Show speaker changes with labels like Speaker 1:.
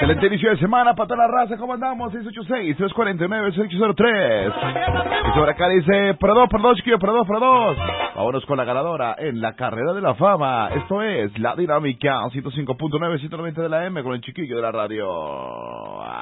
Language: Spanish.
Speaker 1: Excelente inicio de semana para toda la raza. ¿Cómo andamos? 686-349-6803. Y sobre acá dice, perdón, chiquillo, perdón. Vámonos con la ganadora en la carrera de la fama. Esto es La Dinámica 105.9, 190 de la M con el chiquillo de la radio.